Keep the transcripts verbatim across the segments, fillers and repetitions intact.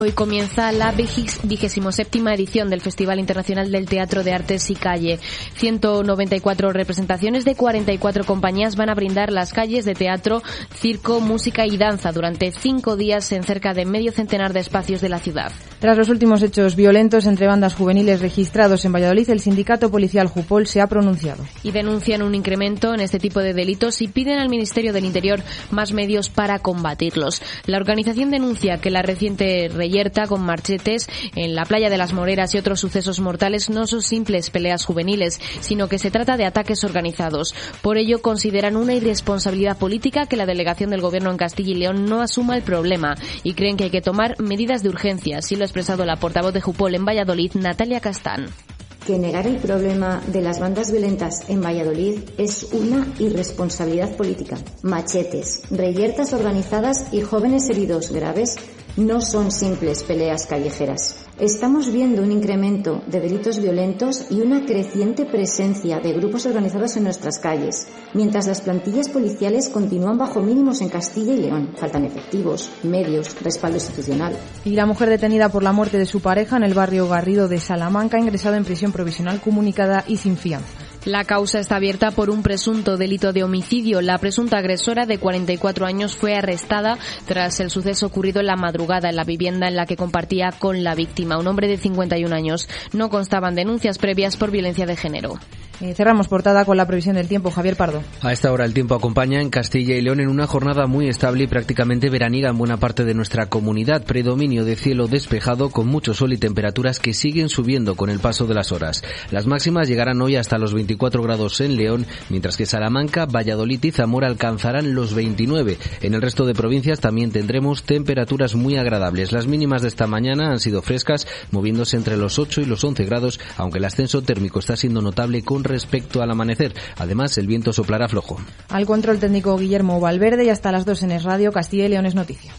Hoy comienza la vigésimo séptima edición del Festival Internacional del Teatro de Artes y Calle. ciento noventa y cuatro representaciones de cuarenta y cuatro compañías van a brindar las calles de teatro, circo, música y danza durante cinco días en cerca de medio centenar de espacios de la ciudad. Tras los últimos hechos violentos entre bandas juveniles registrados en Valladolid, el sindicato policial Jupol se ha pronunciado. Y denuncian un incremento en este tipo de delitos y piden al Ministerio del Interior más medios para combatirlos. La organización denuncia que la reciente reyerta con marchetes en la playa de las Moreras y otros sucesos mortales no son simples peleas juveniles, sino que se trata de ataques organizados. Por ello consideran una irresponsabilidad política que la delegación del Gobierno en Castilla y León no asuma el problema y creen que hay que tomar medidas de urgencia. Así lo ha expresado la portavoz de Jupol en Valladolid, Natalia Castán. Que negar el problema de las bandas violentas en Valladolid es una irresponsabilidad política. Machetes, reyertas organizadas y jóvenes heridos graves no son simples peleas callejeras. Estamos viendo un incremento de delitos violentos y una creciente presencia de grupos organizados en nuestras calles, mientras las plantillas policiales continúan bajo mínimos en Castilla y León. Faltan efectivos, medios, respaldo institucional. Y la mujer detenida por la muerte de su pareja en el barrio Garrido de Salamanca ha ingresado en prisión provisional comunicada y sin fianza. La causa está abierta por un presunto delito de homicidio. La presunta agresora de cuarenta y cuatro años fue arrestada tras el suceso ocurrido en la madrugada en la vivienda en la que compartía con la víctima, un hombre de cincuenta y un años. No constaban denuncias previas por violencia de género. Eh, cerramos portada con la previsión del tiempo. Javier Pardo. A esta hora el tiempo acompaña en Castilla y León en una jornada muy estable y prácticamente veraniega en buena parte de nuestra comunidad. Predominio de cielo despejado con mucho sol y temperaturas que siguen subiendo con el paso de las horas. Las máximas llegarán hoy hasta los veinticuatro grados en León, mientras que Salamanca, Valladolid y Zamora alcanzarán los veintinueve. En el resto de provincias también tendremos temperaturas muy agradables. Las mínimas de esta mañana han sido frescas, moviéndose entre los ocho y los once grados, aunque el ascenso térmico está siendo notable con respecto al amanecer. Además, el viento soplará flojo. Al control técnico Guillermo Valverde y hasta las dos en Es Radio. Castilla y León es noticia.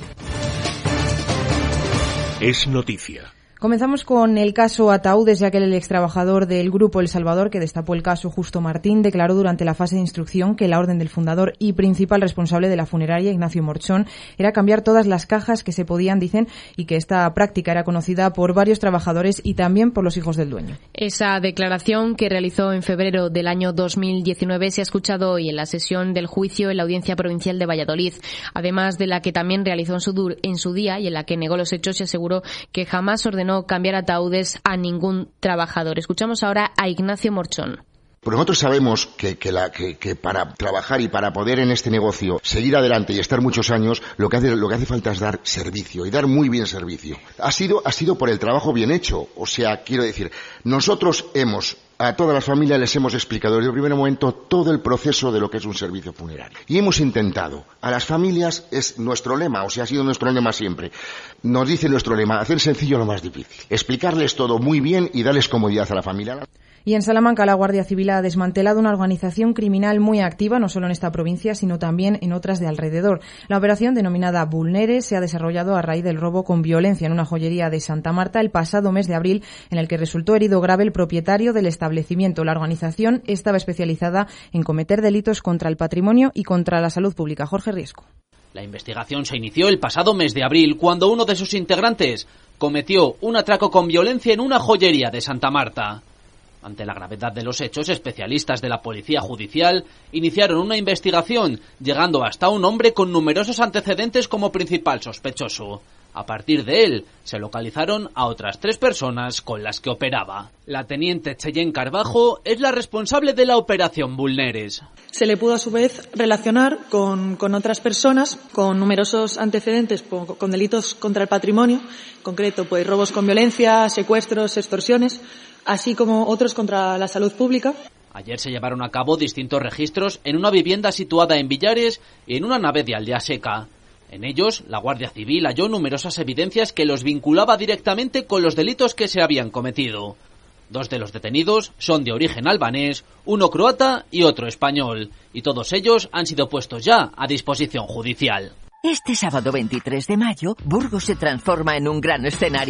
Es noticia. Comenzamos con el caso Ataúdes, ya que el extrabajador del Grupo El Salvador, que destapó el caso Justo Martín, declaró durante la fase de instrucción que la orden del fundador y principal responsable de la funeraria, Ignacio Morchón, era cambiar todas las cajas que se podían, dicen, y que esta práctica era conocida por varios trabajadores y también por los hijos del dueño. Esa declaración, que realizó en febrero del año dos mil diecinueve, se ha escuchado hoy en la sesión del juicio en la Audiencia Provincial de Valladolid, además de la que también realizó en su, en su día y en la que negó los hechos y aseguró que jamás ordenó cambiar ataúdes a ningún trabajador. Escuchamos ahora a Ignacio Morchón. Pues nosotros sabemos que, que, la, que, que para trabajar y para poder en este negocio seguir adelante y estar muchos años, lo que hace, lo que hace falta es dar servicio y dar muy bien servicio. Ha sido, ha sido por el trabajo bien hecho. O sea, quiero decir, nosotros hemos, a todas las familias les hemos explicado desde el primer momento todo el proceso de lo que es un servicio funerario. Y hemos intentado, a las familias es nuestro lema, o sea, ha sido nuestro lema siempre. Nos dice nuestro lema, hacer sencillo lo más difícil. Explicarles todo muy bien y darles comodidad a la familia. Y en Salamanca la Guardia Civil ha desmantelado una organización criminal muy activa, no solo en esta provincia, sino también en otras de alrededor. La operación, denominada Vulnere, se ha desarrollado a raíz del robo con violencia en una joyería de Santa Marta el pasado mes de abril, en el que resultó herido grave el propietario del establecimiento. La organización estaba especializada en cometer delitos contra el patrimonio y contra la salud pública. Jorge Riesco. La investigación se inició el pasado mes de abril, cuando uno de sus integrantes cometió un atraco con violencia en una joyería de Santa Marta. Ante la gravedad de los hechos, especialistas de la Policía Judicial iniciaron una investigación, llegando hasta un hombre con numerosos antecedentes como principal sospechoso. A partir de él, se localizaron a otras tres personas con las que operaba. La teniente Cheyenne Carbajo es la responsable de la operación Vulneres. Se le pudo a su vez relacionar con, con otras personas con numerosos antecedentes con delitos contra el patrimonio, en concreto pues robos con violencia, secuestros, extorsiones, así como otros contra la salud pública. Ayer se llevaron a cabo distintos registros en una vivienda situada en Villares y en una nave de Aldea Seca. En ellos, la Guardia Civil halló numerosas evidencias que los vinculaba directamente con los delitos que se habían cometido. Dos de los detenidos son de origen albanés, uno croata y otro español, y todos ellos han sido puestos ya a disposición judicial. Este sábado veintitrés de mayo, Burgos se transforma en un gran escenario.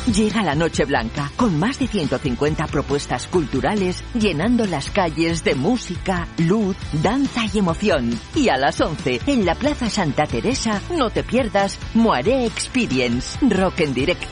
Llega la Noche Blanca, con más de ciento cincuenta propuestas culturales, llenando las calles de música, luz, danza y emoción. Y a las once, en la Plaza Santa Teresa, no te pierdas Moiré Experience, rock en directo